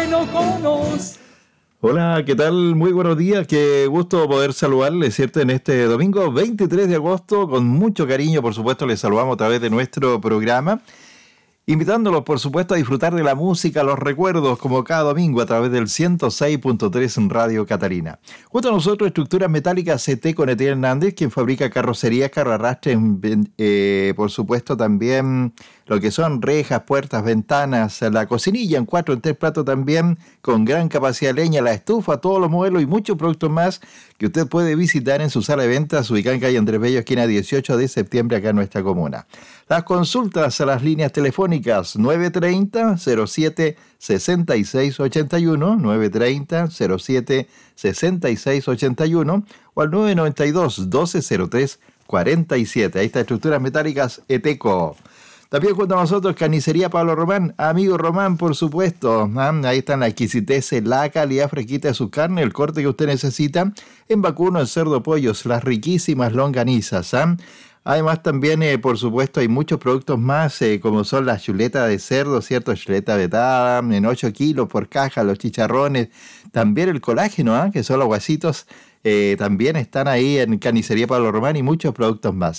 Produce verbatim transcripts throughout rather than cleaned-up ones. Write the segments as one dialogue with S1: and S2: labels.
S1: no conoce.
S2: Hola, ¿qué tal? Muy buenos días, qué gusto poder saludarles, ¿cierto? En este domingo veintitrés de agosto, con mucho cariño, por supuesto, les saludamos a través de nuestro programa, invitándolos, por supuesto, a disfrutar de la música, los recuerdos, como cada domingo, a través del ciento seis punto tres en Radio Catarina. Junto a nosotros, Estructuras Metálicas C T con Etienne Hernández, quien fabrica carrocerías, carroarrastres, eh, por supuesto, también lo que son rejas, puertas, ventanas, la cocinilla en cuatro, en tres platos también, con gran capacidad de leña, la estufa, todos los modelos y muchos productos más que usted puede visitar en su sala de ventas, ubicada en calle Andrés Bello, esquina dieciocho de septiembre, acá en nuestra comuna. Las consultas a las líneas telefónicas nueve treinta, cero siete, sesenta y seis ochenta y uno, nueve treinta, cero siete, sesenta y seis ochenta y uno o al nueve noventa y dos, doce cero tres cuarenta y siete. Ahí está Estructuras Metálicas Eteco. También junto a nosotros Carnicería Pablo Román, amigo Román, por supuesto. ¿Ah? Ahí están la exquisitez, la calidad fresquita de su carne, el corte que usted necesita en vacuno, en cerdo, pollos, las riquísimas longanizas. ¿Ah? Además también, eh, por supuesto, hay muchos productos más, eh, como son las chuletas de cerdo, ¿cierto? Chuleta vetada en ocho kilos por caja, los chicharrones, también el colágeno, ¿ah? Que son los huesitos, eh, también están ahí en Carnicería Pablo Román y muchos productos más.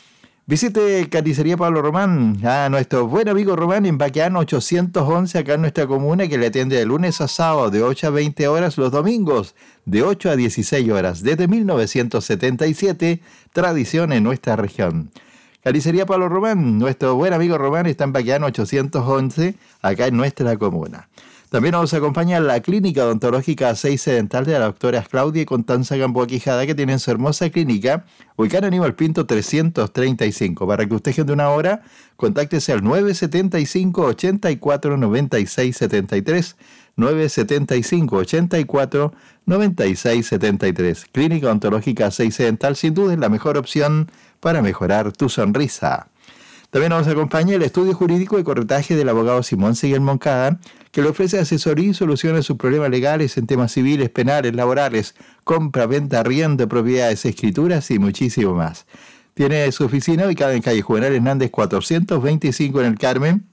S2: Visite Carnicería Pablo Román, a nuestro buen amigo Román en Baqueano ochocientos once, acá en nuestra comuna, que le atiende de lunes a sábado de ocho a veinte horas, los domingos de ocho a dieciséis horas, desde mil novecientos setenta y siete, tradición en nuestra región. Carnicería Pablo Román, nuestro buen amigo Román está en Baqueano ochocientos once, acá en nuestra comuna. También nos acompaña la Clínica Odontológica seis Dental de la doctora Claudia y Constanza Gamboa Quijada, que tienen su hermosa clínica ubicada en Aníbal Pinto trescientos treinta y cinco. Para que usted agende una hora, contáctese al nueve setenta y cinco, ochenta y cuatro, noventa y seis setenta y tres, nueve setenta y cinco, ochenta y cuatro, noventa y seis setenta y tres. Clínica Odontológica seis Dental, sin duda es la mejor opción para mejorar tu sonrisa. También nos acompaña el estudio jurídico y corretaje del abogado Simón Seguel Moncada, que le ofrece asesoría y soluciones a sus problemas legales en temas civiles, penales, laborales, compra, venta, arriendo de propiedades, escrituras y muchísimo más. Tiene su oficina ubicada en calle Juvenal Hernández cuatrocientos veinticinco en el Carmen,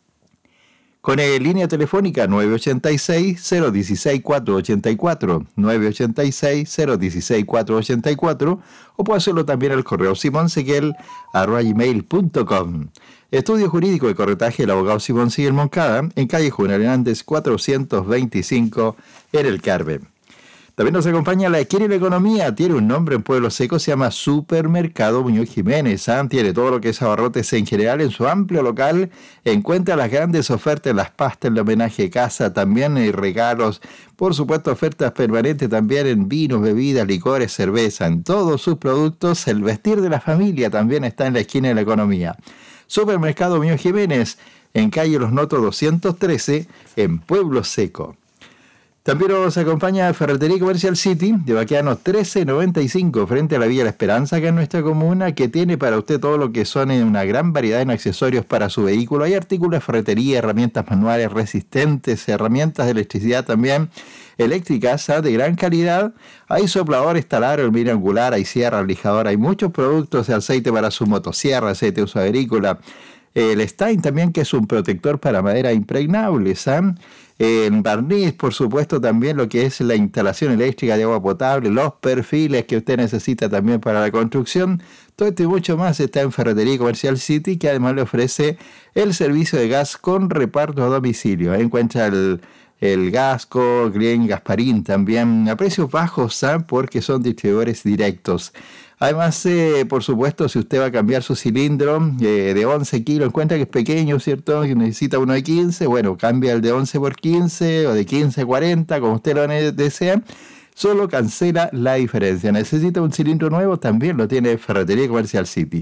S2: con el línea telefónica nueve ochenta y seis, cero dieciséis, cuatrocientos ochenta y cuatro, nueve ochenta y seis, cero dieciséis, cuatrocientos ochenta y cuatro, o puede hacerlo también al correo simonseguel arroba gmail punto com. Estudio Jurídico y Corretaje del abogado Simón Seguel Moncada, en calle Juvenal Hernández cuatrocientos veinticinco en el Carmen. También nos acompaña la Esquina y la Economía, tiene un nombre en Pueblo Seco, se llama Supermercado Muñoz Jiménez, ¿eh? Tiene todo lo que es abarrotes en general en su amplio local, encuentra las grandes ofertas, las pastas, el homenaje de casa, también hay regalos, por supuesto ofertas permanentes también en vinos, bebidas, licores, cerveza, en todos sus productos, el vestir de la familia también está en la Esquina de la Economía. Supermercado Muñoz Jiménez, en calle Los Notos doscientos trece, en Pueblo Seco. También nos acompaña Ferretería Comercial City, de Baqueano trece noventa y cinco, frente a la Villa La Esperanza, acá en nuestra comuna, que tiene para usted todo lo que son una gran variedad en accesorios para su vehículo. Hay artículos de ferretería, herramientas manuales resistentes, herramientas de electricidad también, eléctricas de gran calidad. Hay sopladores, taladro, mira angular, hay sierras, lijadora, hay muchos productos de aceite para su motosierra, aceite de uso agrícola. El Stein también, que es un protector para madera impregnable, ¿sabes? En barniz, por supuesto, también lo que es la instalación eléctrica de agua potable, los perfiles que usted necesita también para la construcción. Todo esto y mucho más está en Ferretería Comercial City, que además le ofrece el servicio de gas con reparto a domicilio. Encuentra el, el Gasco, Green, Gasparín también a precios bajos, ¿sabes? Porque son distribuidores directos. Además, eh, por supuesto, si usted va a cambiar su cilindro eh, de once kilos, encuentra que es pequeño, ¿cierto? Que necesita uno de quince, bueno, cambia el de once por quince o de quince a cuarenta, como usted lo desea. Solo cancela la diferencia. Necesita un cilindro nuevo, también lo tiene Ferretería Comercial City.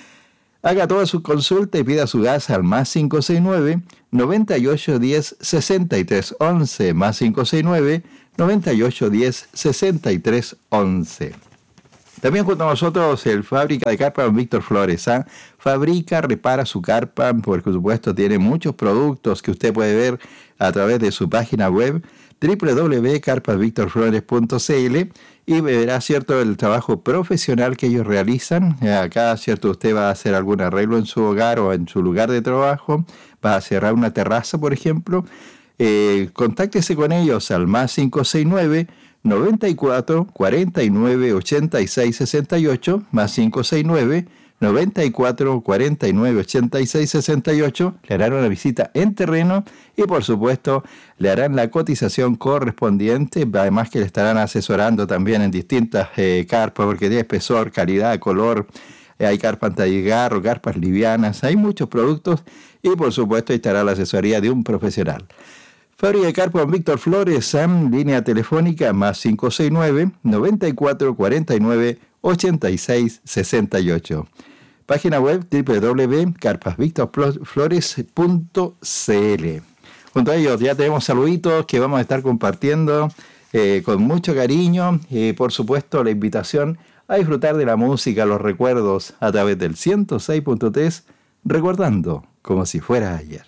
S2: Haga toda su consulta y pida su gas al más cinco seis nueve, noventa y ocho diez, sesenta y tres once, más cinco seis nueve, noventa y ocho diez, sesenta y tres once. También junto a nosotros el fábrica de carpa Víctor Flores, ¿eh? Fabrica, repara su carpa, porque por supuesto tiene muchos productos que usted puede ver a través de su página web doble u doble u doble u punto carpas víctor flores punto c l y verá, cierto, el trabajo profesional que ellos realizan. Acá, cierto, usted va a hacer algún arreglo en su hogar o en su lugar de trabajo, va a cerrar una terraza, por ejemplo. Eh, contáctese con ellos al más cinco seis nueve, noventa y cuatro, cuarenta y nueve, ochenta y seis sesenta y ocho, más cinco seis nueve, noventa y cuatro, cuarenta y nueve, ochenta y seis sesenta y ocho. Le harán una visita en terreno y por supuesto le harán la cotización correspondiente, además que le estarán asesorando también en distintas eh, carpas, porque tiene espesor, calidad, color, eh, hay carpas antigarro, carpas livianas, hay muchos productos y por supuesto estará la asesoría de un profesional. Fábrica de Carpas Víctor Flores, en línea telefónica más cinco seis nueve, noventa y cuatro, cuarenta y nueve, ochenta y seis sesenta y ocho. Página web doble u doble u doble u punto carpas víctor flores punto c l. Junto a ellos ya tenemos saluditos que vamos a estar compartiendo eh, con mucho cariño y eh, por supuesto la invitación a disfrutar de la música, los recuerdos a través del ciento seis punto tres, recordando como si fuera ayer.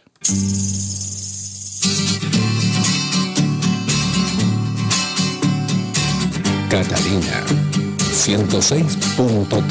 S1: Catalina ciento seis punto tres.